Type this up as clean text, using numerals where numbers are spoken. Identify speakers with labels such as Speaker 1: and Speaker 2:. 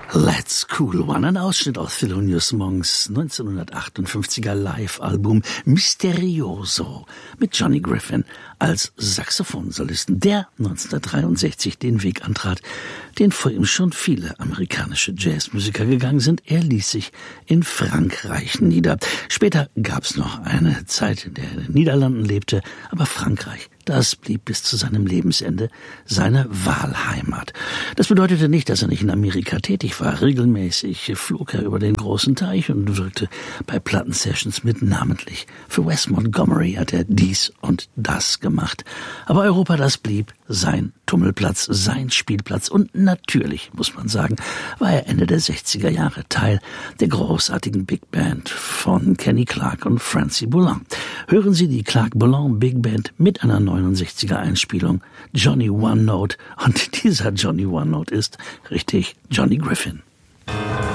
Speaker 1: Let's Cool One, ein Ausschnitt aus Thelonious Monks 1958er Live-Album Misterioso mit Johnny Griffin als Saxophonsolisten, der 1963 den Weg antrat, den vor ihm schon viele amerikanische Jazzmusiker gegangen sind. Er ließ sich in Frankreich nieder. Später gab's noch eine Zeit, in der er in den Niederlanden lebte, aber Frankreich, das blieb bis zu seinem Lebensende seine Wahlheimat. Das bedeutete nicht, dass er nicht in Amerika tätig war. Regelmäßig flog er über den großen Teich und wirkte bei Plattensessions mit. Namentlich für Wes Montgomery hat er dies und das gemacht. Aber Europa, das blieb sein Tummelplatz, sein Spielplatz. Und natürlich, muss man sagen, war er Ende der 60er Jahre Teil der großartigen Big Band von Kenny Clarke und Francie Boulin. Hören Sie die Clarke-Boulin Big Band mit einer 69er Einspielung, Johnny One Note. Und dieser Johnny One Note ist richtig Johnny Griffin.